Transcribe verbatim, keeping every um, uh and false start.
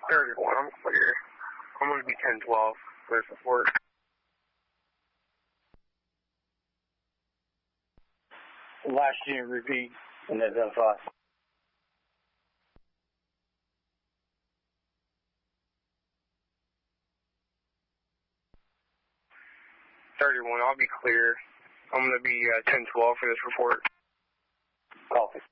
thirty-one, I'm clear. I'm going to be ten twelve for this report. Last unit, repeat, and identify. thirty-one, I'll be clear. I'm going to be uh, ten twelve for this report. Copy.